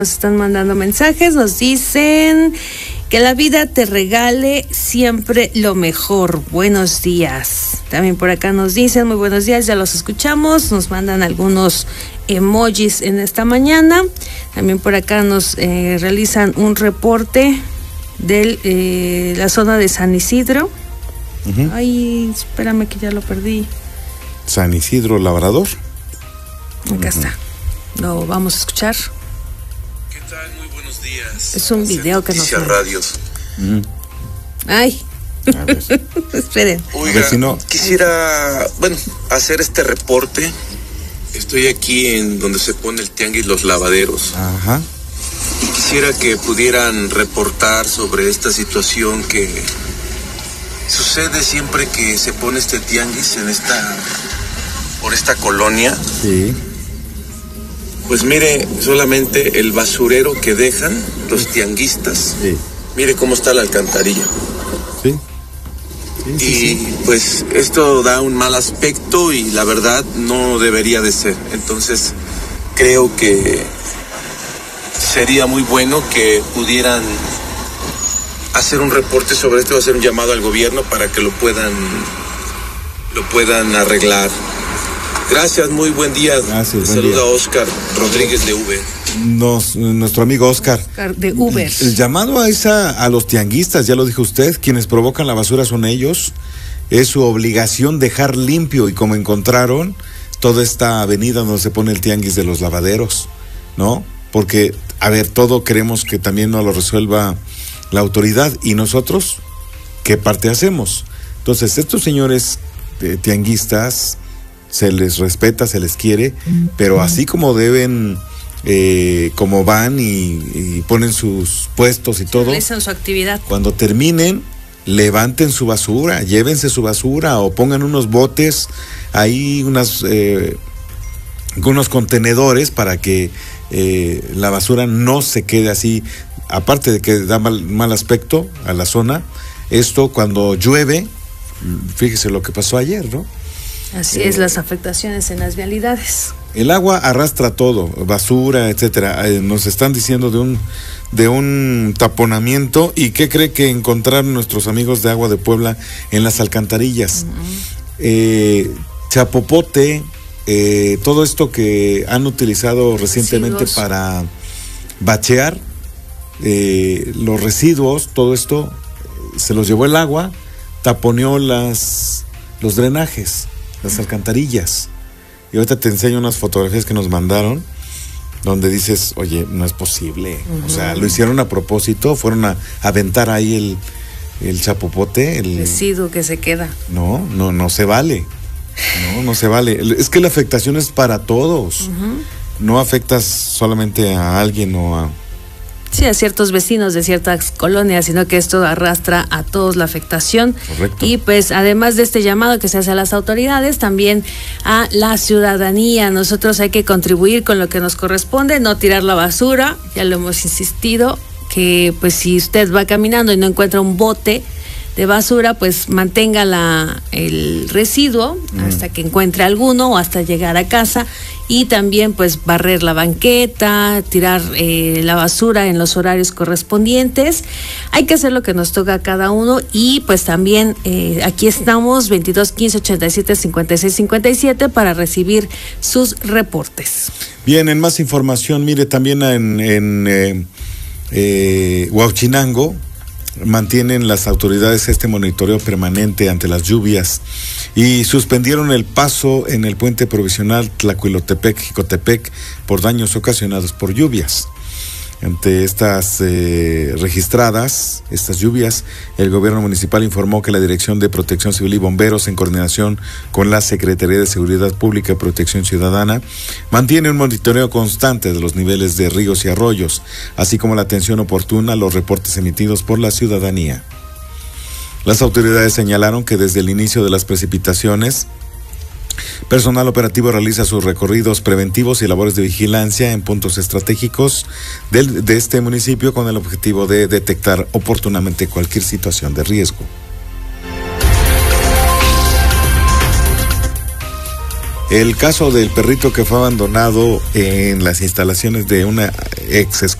Nos están mandando mensajes, nos dicen que la vida te regale siempre lo mejor. Buenos días. También por acá nos dicen muy buenos días, ya los escuchamos. Nos mandan algunos emojis en esta mañana. También por acá nos realizan un reporte de la zona de San Isidro. Ay, espérame que ya lo perdí. San Isidro Labrador. Acá está. Lo vamos a escuchar. Muy buenos días. Es un video que nos Radios. Ay. Esperen. Oiga, quisiera, hacer este reporte. Estoy aquí en donde se pone el tianguis Los Lavaderos. Ajá. Y quisiera que pudieran reportar sobre esta situación que sucede siempre que se pone este tianguis por esta colonia. Sí. Pues mire, solamente el basurero que dejan los tianguistas. Sí. Mire cómo está la alcantarilla. Sí. Sí. Pues esto da un mal aspecto y la verdad no debería de ser. Entonces creo que sería muy bueno que pudieran hacer un reporte sobre esto, hacer un llamado al gobierno para que lo puedan arreglar. Gracias, muy buen día. Gracias. Saluda a Oscar Rodríguez de Uber. Nuestro amigo Oscar. De Uber. El llamado es a los tianguistas, ya lo dijo usted, quienes provocan la basura son ellos. Es su obligación dejar limpio, y como encontraron toda esta avenida donde se pone el tianguis de Los Lavaderos, ¿no? Porque, a ver, todo queremos que también nos lo resuelva la autoridad, y nosotros, ¿qué parte hacemos? Entonces, estos señores tianguistas, se les respeta, se les quiere, pero así como deben, como van y ponen sus puestos y todo, realizan su actividad. Cuando terminen, levanten su basura, llévense su basura o pongan unos botes, ahí unos contenedores para que la basura no se quede así, aparte de que da mal aspecto a la zona. Esto cuando llueve, fíjese lo que pasó ayer, ¿no? Así es, las afectaciones en las vialidades. El agua arrastra todo, basura, etcétera. Nos están diciendo de un taponamiento. ¿Y qué cree que encontraron nuestros amigos de Agua de Puebla en las alcantarillas? Chapopote, todo esto que han utilizado recientemente residuos para bachear, los residuos, todo esto se los llevó el agua, taponeó los drenajes, las alcantarillas. Y ahorita te enseño unas fotografías que nos mandaron donde dices, oye, no es posible. O sea, lo hicieron a propósito, fueron a aventar ahí el chapopote, el residuo que se queda. No se vale. No se vale. Es que la afectación es para todos. No afectas solamente a alguien o a... Sí, a ciertos vecinos de ciertas colonias, sino que esto arrastra a todos la afectación. Correcto. Y pues además de este llamado que se hace a las autoridades, también a la ciudadanía. Nosotros hay que contribuir con lo que nos corresponde, no tirar la basura, ya lo hemos insistido, que pues si usted va caminando y no encuentra un bote de basura, pues mantenga el residuo hasta que encuentre alguno o hasta llegar a casa, y también pues barrer la banqueta, tirar la basura en los horarios correspondientes. Hay que hacer lo que nos toca a cada uno, y pues también aquí estamos 22 15 87 56 57 para recibir sus reportes. Bien, en más información, mire, también en Huauchinango mantienen las autoridades este monitoreo permanente ante las lluvias y suspendieron el paso en el puente provisional Tlacuilotepec-Jicotepec por daños ocasionados por lluvias. Ante estas registradas, estas lluvias, el gobierno municipal informó que la Dirección de Protección Civil y Bomberos, en coordinación con la Secretaría de Seguridad Pública y Protección Ciudadana, mantiene un monitoreo constante de los niveles de ríos y arroyos, así como la atención oportuna a los reportes emitidos por la ciudadanía. Las autoridades señalaron que desde el inicio de las precipitaciones, personal operativo realiza sus recorridos preventivos y labores de vigilancia en puntos estratégicos de este municipio con el objetivo de detectar oportunamente cualquier situación de riesgo. El caso del perrito que fue abandonado en las instalaciones de una ex